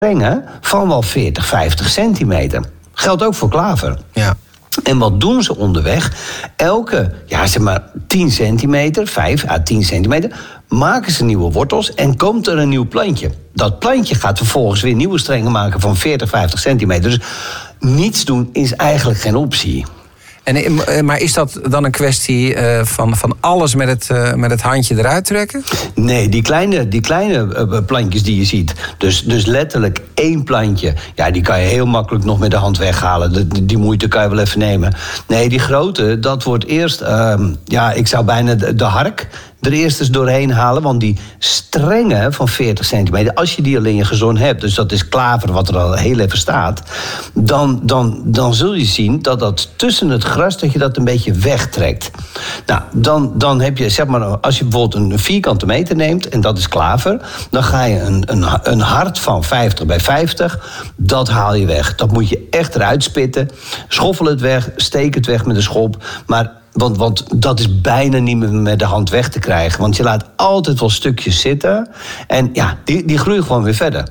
strengen van wel 40, 50 centimeter. Geldt ook voor klaver. Ja. En wat doen ze onderweg? Elke, 10 centimeter, 5 à 10 centimeter, maken ze nieuwe wortels en komt er een nieuw plantje. Dat plantje gaat vervolgens weer nieuwe strengen maken van 40, 50 centimeter. Dus niets doen is eigenlijk geen optie. Maar is dat dan een kwestie van alles met het handje eruit trekken? Nee, die kleine plantjes die je ziet, dus letterlijk 1 plantje, die kan je heel makkelijk nog met de hand weghalen. Die moeite kan je wel even nemen. Nee, die grote, dat wordt eerst, ik zou bijna de hark er eerst eens doorheen halen. Want die strengen van 40 centimeter, als je die al in je gezon hebt, dus dat is klaver wat er al heel even staat, dan zul je zien dat tussen het gras, dat je dat een beetje wegtrekt. Nou, dan heb je, zeg maar, als je bijvoorbeeld een vierkante meter neemt, en dat is klaver, dan ga je een hart van 50 bij 50, dat haal je weg. Dat moet je echt eruit spitten. Schoffel het weg, steek het weg met een schop, maar want dat is bijna niet meer met de hand weg te krijgen. Want je laat altijd wel stukjes zitten. En die groeien gewoon weer verder.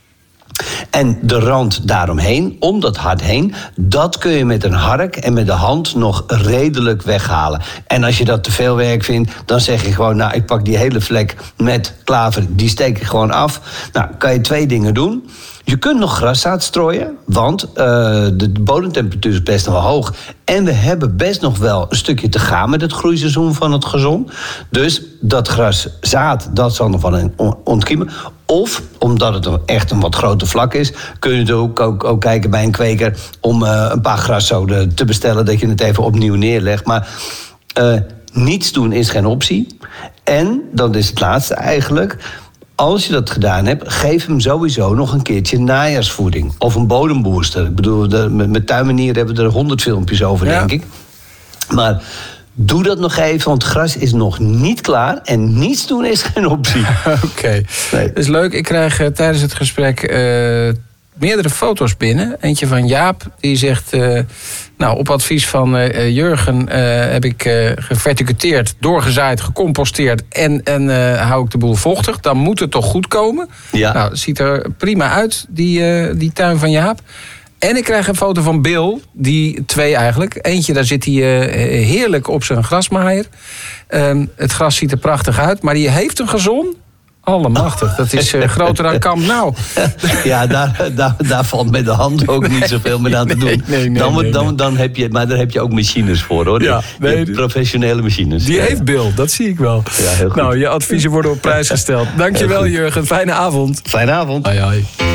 En de rand daaromheen, om dat hart heen, dat kun je met een hark en met de hand nog redelijk weghalen. En als je dat te veel werk vindt, dan zeg je gewoon, ik pak die hele vlek met klaver, die steek ik gewoon af. Nou, kan je 2 dingen doen. Je kunt nog graszaad strooien, want de bodemtemperatuur is best nog wel hoog. En we hebben best nog wel een stukje te gaan met het groeiseizoen van het gazon. Dus dat graszaad, dat zal nog wel ontkiemen. Of, omdat het echt een wat groter vlak is, kun je ook kijken bij een kweker om een paar graszoden te bestellen, dat je het even opnieuw neerlegt. Maar niets doen is geen optie. En, dat is het laatste eigenlijk, als je dat gedaan hebt, geef hem sowieso nog een keertje najaarsvoeding. Of een bodembooster. Ik bedoel, met tuinmanieren hebben we er 100 filmpjes over, denk ik. Maar doe dat nog even, want gras is nog niet klaar. En niets doen is geen optie. Oké. Nee. Dat is leuk. Ik krijg tijdens het gesprek meerdere foto's binnen. Eentje van Jaap, die zegt, op advies van Jurgen heb ik geverticuteerd, doorgezaaid, gecomposteerd en hou ik de boel vochtig. Dan moet het toch goed komen. Ja. Nou, het ziet er prima uit, die tuin van Jaap. En ik krijg een foto van Bill, die 2 eigenlijk. Eentje, daar zit hij heerlijk op zijn grasmaaier. Het gras ziet er prachtig uit, maar die heeft een gazon. Allemachtig, dat is groter dan Kamp Nou. Ja, daar valt met de hand ook niet zoveel meer aan te doen. Nee. Dan heb je, maar daar heb je ook machines voor, hoor. Ja, professionele machines. Die heeft Bill, dat zie ik wel. Ja, heel goed. Nou, je adviezen worden op prijs gesteld. Dankjewel, Jurgen. Fijne avond. Fijne avond. Hoi.